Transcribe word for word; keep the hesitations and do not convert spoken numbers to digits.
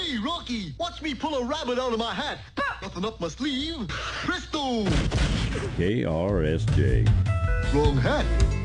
Hey, Rocky, watch me pull a rabbit out of my hat. Nothing up my sleeve. Presto! K R S J. Wrong hat.